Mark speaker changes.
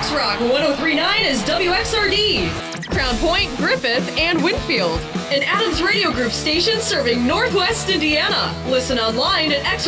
Speaker 1: Rock 1039 is WXRD. Crown Point, Griffith, and Winfield. An Adams Radio Group station serving Northwest Indiana. Listen online at